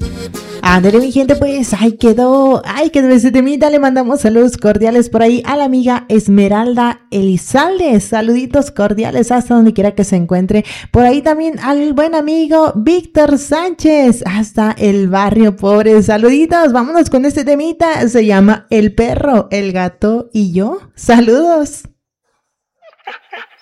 Ándale, mi gente, pues ahí quedó ese temita. Le mandamos saludos cordiales por ahí a la amiga Esmeralda Elizalde. Saluditos cordiales hasta donde quiera que se encuentre. Por ahí también al buen amigo Víctor Sánchez, hasta el barrio pobre. Saluditos, vámonos con este temita. Se llama El perro, el gato y yo. Saludos.